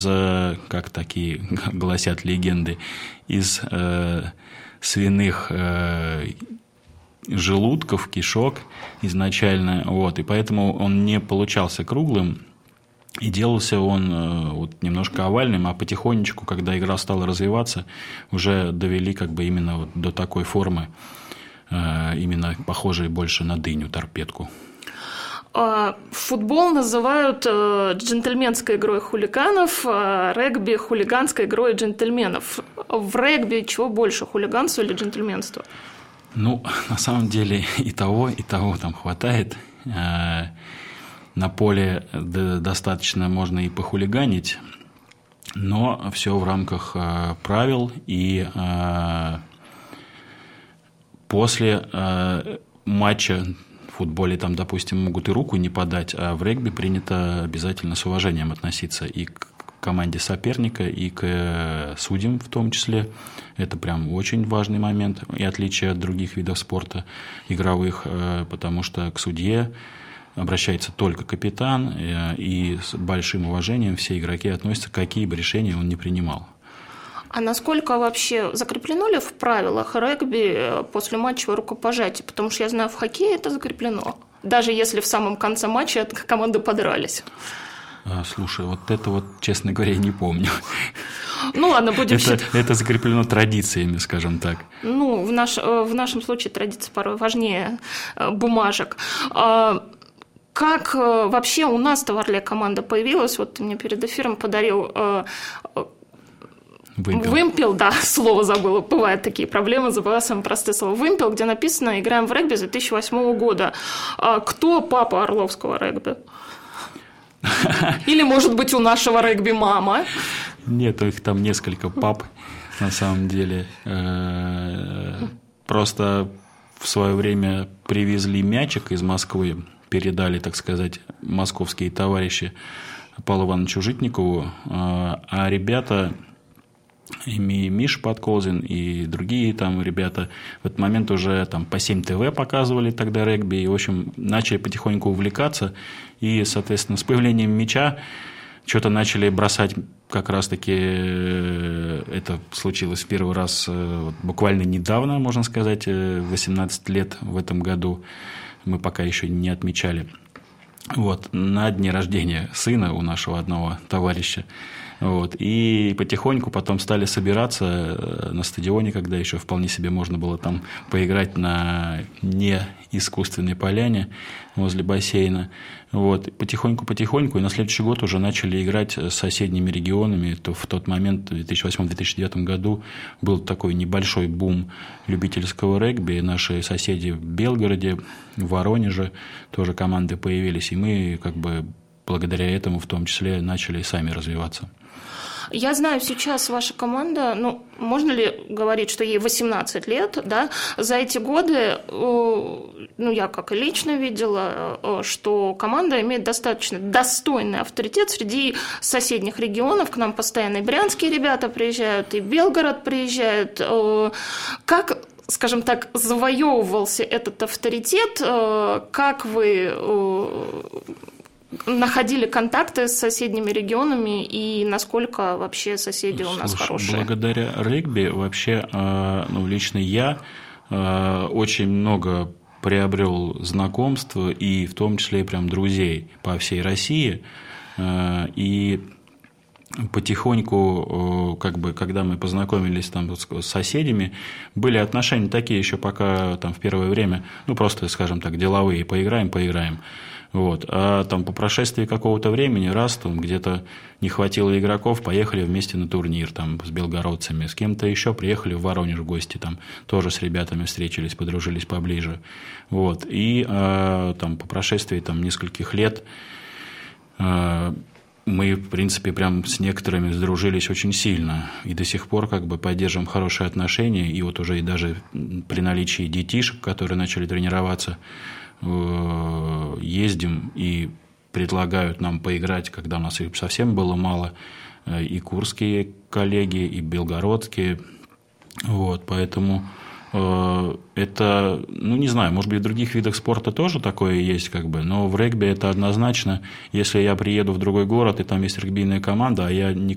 как такие гласят легенды, из свиных желудков, кишок изначально, вот, и поэтому он не получался круглым, и делался он вот немножко овальным, а потихонечку, когда игра стала развиваться, уже довели как бы именно вот до такой формы, именно похожей больше на дыню, торпедку. Футбол называют джентльменской игрой хулиганов, а регби – хулиганской игрой джентльменов. В регби чего больше, хулиганство или джентльменство? Ну, на самом деле и того там хватает. На поле достаточно можно и похулиганить, но все в рамках правил, и после матча в футболе там, допустим, могут и руку не подать, а в регби принято обязательно с уважением относиться и к команде соперника, и к судьям в том числе. Это прям очень важный момент и отличие от других видов спорта игровых, потому что к судье обращается только капитан, и с большим уважением все игроки относятся, какие бы решения он ни принимал. А насколько вообще закреплено ли в правилах регби после матча рукопожатие? Потому что я знаю, в хоккее это закреплено, даже если в самом конце матча команды подрались. Слушай, вот это вот, честно говоря, я не помню. Ну ладно, будем считать. Это закреплено традициями, скажем так. Ну, в нашем случае традиции порой важнее бумажек. Как вообще у нас-то в Орле команда появилась? Вот ты мне перед эфиром подарил вымпел, да, слово забыла. Бывают такие проблемы, забыла самое простое слово. Вымпел, где написано «Играем в регби» с 2008 года. Кто папа орловского регби? Или, может быть, у нашего регби мама? Нет, их там несколько пап, на самом деле. Просто в свое время привезли мячик из Москвы, передали, так сказать, московские товарищи Павлу Ивановичу Житникову, а ребята, и Миша Подколзин, и другие там ребята в этот момент уже там по 7 ТВ показывали тогда регби, и, в общем, начали потихоньку увлекаться, и, соответственно, с появлением мяча что-то начали бросать, как раз-таки это случилось в первый раз буквально недавно, можно сказать, 18 лет в этом году, мы пока еще не отмечали. Вот, на дне рождения сына у нашего одного товарища. Вот, и потихоньку потом стали собираться на стадионе, когда еще вполне себе можно было там поиграть на неискусственной поляне возле бассейна. Вот, потихоньку, и на следующий год уже начали играть с соседними регионами. То в тот момент, в 2008-2009 году, был такой небольшой бум любительского регби. Наши соседи в Белгороде, в Воронеже тоже команды появились, и мы как бы благодаря этому в том числе начали сами развиваться. Я знаю, сейчас ваша команда, ну, можно ли говорить, что ей 18 лет, да? За эти годы, ну, я как и лично видела, что команда имеет достаточно достойный авторитет среди соседних регионов. К нам постоянно и брянские ребята приезжают, и Белгород приезжает. Как, скажем так, завоевывался этот авторитет? Как вы находили контакты с соседними регионами, и насколько вообще соседи у нас хорошие? Благодаря регби вообще, ну, лично я очень много приобрел знакомств, и в том числе прям друзей по всей России, и потихоньку, как бы, когда мы познакомились там с соседями, были отношения такие еще пока там в первое время, ну, просто, скажем так, деловые, поиграем. Вот. А там по прошествии какого-то времени, раз там где-то не хватило игроков, поехали вместе на турнир там, с белгородцами, с кем-то еще приехали в Воронеж в гости, там тоже с ребятами встретились, подружились поближе. Вот. И там по прошествии там, нескольких лет мы, в принципе, прям с некоторыми сдружились очень сильно. И до сих пор как бы поддерживаем хорошие отношения. И вот уже и даже при наличии детишек, которые начали тренироваться, ездим и предлагают нам поиграть, когда у нас их совсем было мало, и курские коллеги, и белгородские. Вот, поэтому это, ну, не знаю, может быть, в других видах спорта тоже такое есть, как бы, но в регби это однозначно. Если я приеду в другой город, и там есть регбийная команда, а я